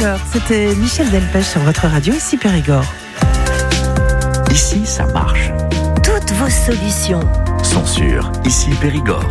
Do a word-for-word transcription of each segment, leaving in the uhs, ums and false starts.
cœur. C'était Michel Delpech sur votre radio, ici Périgord. Ici, ça marche. Toutes vos solutions sont sur Ici Périgord.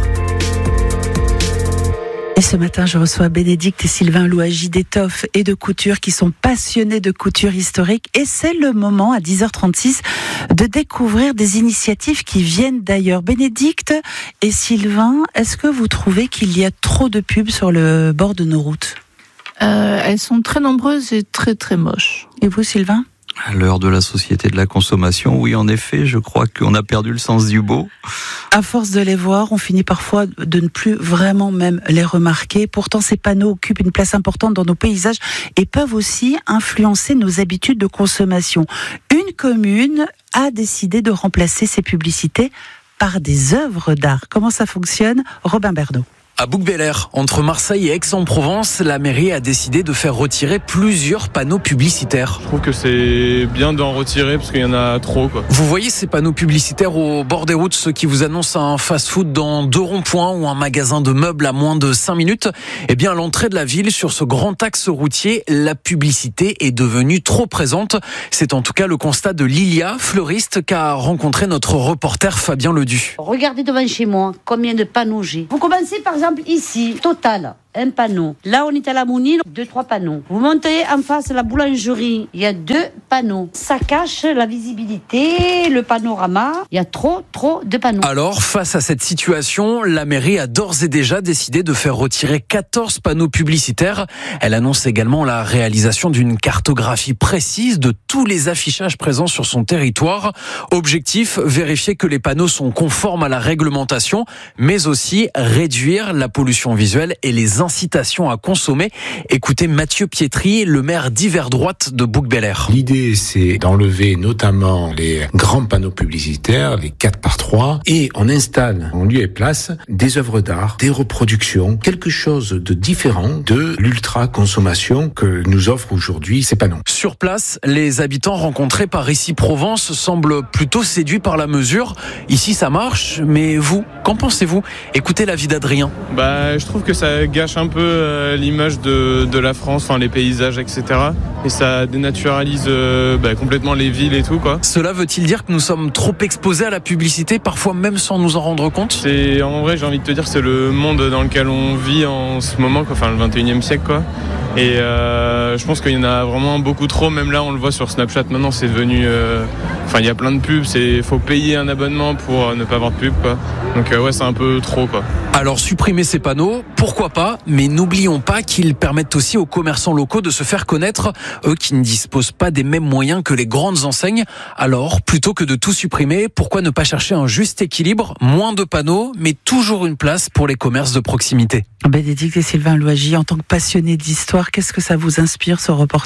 Et ce matin, je reçois Bénédicte et Sylvain Louagie d'Étoffe et de couture qui sont passionnés de couture historique. Et c'est le moment, à dix heures trente-six, de découvrir des initiatives qui viennent d'ailleurs. Bénédicte et Sylvain, est-ce que vous trouvez qu'il y a trop de pubs sur le bord de nos routes ? euh, Elles sont très nombreuses et très très moches. Et vous, Sylvain ? À l'heure de la société de la consommation, oui, en effet, je crois qu'on a perdu le sens du beau. À force de les voir, on finit parfois de ne plus vraiment même les remarquer. Pourtant, ces panneaux occupent une place importante dans nos paysages et peuvent aussi influencer nos habitudes de consommation. Une commune a décidé de remplacer ces publicités par des œuvres d'art. Comment ça fonctionne ? Robin Bernot. À Bouc-Bel-Air, entre Marseille et Aix-en-Provence, la mairie a décidé de faire retirer plusieurs panneaux publicitaires. Je trouve que c'est bien d'en retirer parce qu'il y en a trop, quoi. Vous voyez ces panneaux publicitaires au bord des routes, ceux qui vous annoncent un fast-food dans deux ronds-points ou un magasin de meubles à moins de cinq minutes ? Eh bien, à l'entrée de la ville, sur ce grand axe routier, la publicité est devenue trop présente. C'est en tout cas le constat de Lilia, fleuriste, qu'a rencontré notre reporter Fabien Ledu. Regardez devant chez moi combien de panneaux j'ai. Vous commencez par exemple ici, Total, un panneau. Là, on est à la Mounine, deux, trois panneaux. Vous montez en face de la boulangerie, il y a deux panneaux. Ça cache la visibilité, le panorama. Il y a trop, trop de panneaux. Alors, face à cette situation, la mairie a d'ores et déjà décidé de faire retirer quatorze panneaux publicitaires. Elle annonce également la réalisation d'une cartographie précise de tous les affichages présents sur son territoire. Objectif, vérifier que les panneaux sont conformes à la réglementation, mais aussi réduire la pollution visuelle et les incitations à consommer. Écoutez Mathieu Pietri, le maire d'hiver droite de Bouc-Bel-Air. L'idée, c'est d'enlever notamment les grands panneaux publicitaires, les quatre par trois, et on installe en lieu et place des œuvres d'art, des reproductions, quelque chose de différent de l'ultra-consommation que nous offrent aujourd'hui ces panneaux. Sur place, les habitants rencontrés par Ici Provence semblent plutôt séduits par la mesure. Ici, ça marche, mais vous, qu'en pensez-vous ? Écoutez l'avis d'Adrien. Bah, je trouve que ça gâche un peu euh, l'image de, de la France, enfin les paysages, et cetera. Et ça dénaturalise euh, bah, complètement les villes et tout, quoi. Cela veut-il dire que nous sommes trop exposés à la publicité, parfois même sans nous en rendre compte ? C'est, en vrai, j'ai envie de te dire, c'est le monde dans lequel on vit en ce moment, quoi. Enfin le vingt et unième siècle, quoi. Et euh, je pense qu'il y en a vraiment beaucoup trop. Même là, on le voit sur Snapchat. Maintenant, c'est devenu. Euh, enfin, il y a plein de pubs. C'est, faut payer un abonnement pour ne pas avoir de pub, quoi. Donc euh, ouais, c'est un peu trop, quoi. Alors supprimer ces panneaux, pourquoi pas, mais n'oublions pas qu'ils permettent aussi aux commerçants locaux de se faire connaître, eux qui ne disposent pas des mêmes moyens que les grandes enseignes. Alors, plutôt que de tout supprimer, pourquoi ne pas chercher un juste équilibre, moins de panneaux, mais toujours une place pour les commerces de proximité. Bénédicte et Sylvain Louagie, en tant que passionnés d'histoire, qu'est-ce que ça vous inspire, ce reportage ?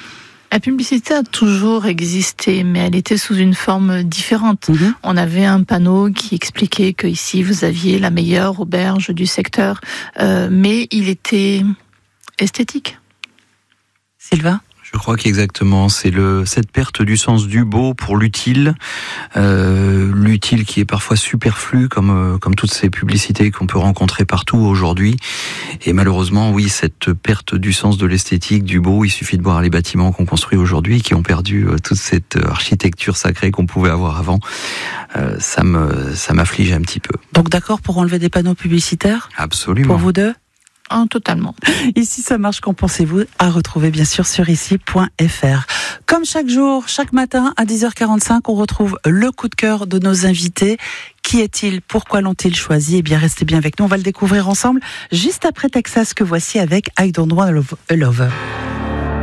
La publicité a toujours existé, mais elle était sous une forme différente. Mmh. On avait un panneau qui expliquait que ici vous aviez la meilleure auberge du secteur, euh, mais il était esthétique. Sylvain ? Je crois qu'exactement, c'est le cette perte du sens du beau pour l'utile, euh, l'utile qui est parfois superflu, comme euh, comme toutes ces publicités qu'on peut rencontrer partout aujourd'hui. Et malheureusement, oui, cette perte du sens de l'esthétique, du beau, il suffit de voir les bâtiments qu'on construit aujourd'hui, qui ont perdu euh, toute cette architecture sacrée qu'on pouvait avoir avant. Euh, ça me ça m'afflige un petit peu. Donc d'accord pour enlever des panneaux publicitaires ? Absolument. Pour vous deux ? Ah, totalement. Ici, ça marche, qu'en pensez-vous ? À retrouver bien sûr sur ici point f r. Comme chaque jour, chaque matin à dix heures quarante-cinq, on retrouve le coup de cœur de nos invités. Qui est-il ? Pourquoi l'ont-ils choisi ? Eh bien, restez bien avec nous, on va le découvrir ensemble juste après Texas, que voici avec I Don't Want a Lover.